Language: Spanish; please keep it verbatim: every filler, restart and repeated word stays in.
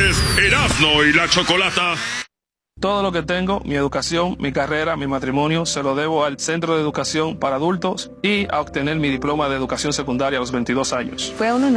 es Erasmo y la Chocolata. Todo lo que tengo, mi educación, mi carrera, mi matrimonio, se lo debo al Centro de Educación para Adultos y a obtener mi diploma de educación secundaria a los veintidós años. Fue un honor